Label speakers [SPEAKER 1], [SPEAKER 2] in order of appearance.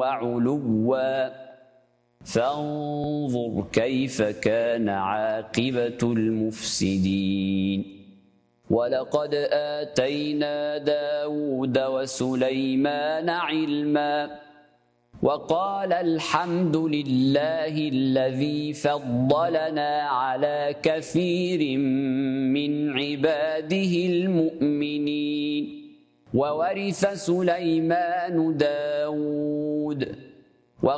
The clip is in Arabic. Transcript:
[SPEAKER 1] وعلوا فانظر كيف كان عاقبة المفسدين ولقد آتينا داود وسليمان علما وقال الحمد لله الذي فضلنا على كثير من عباده المؤمنين وورث سليمان داود